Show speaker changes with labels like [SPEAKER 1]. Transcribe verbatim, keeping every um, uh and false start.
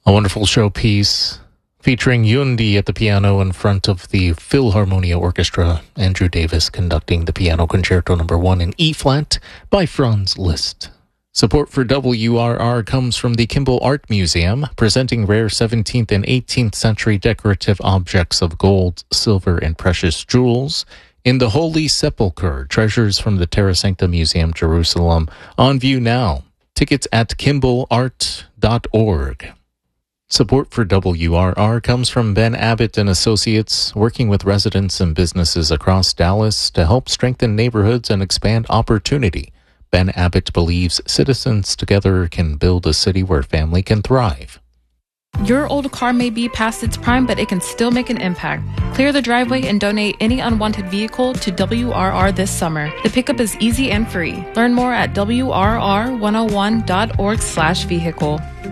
[SPEAKER 1] A wonderful showpiece featuring Yundi at the piano in front of the Philharmonia Orchestra, Andrew Davis conducting the Piano Concerto Number one in E-flat by Franz Liszt. Support for W R R comes from the Kimball Art Museum, presenting rare seventeenth and eighteenth century decorative objects of gold, silver, and precious jewels in the Holy Sepulchre, treasures from the Terra Sancta Museum, Jerusalem. On view now. Tickets at kimball art dot org. Support for W R R comes from Ben Abbott and Associates, working with residents and businesses across Dallas to help strengthen neighborhoods and expand opportunity. Ben Abbott believes citizens together can build a city where family can thrive.
[SPEAKER 2] Your old car may be past its prime, but it can still make an impact. Clear the driveway and donate any unwanted vehicle to W R R this summer. The pickup is easy and free. Learn more at W R R one oh one dot org slash vehicle.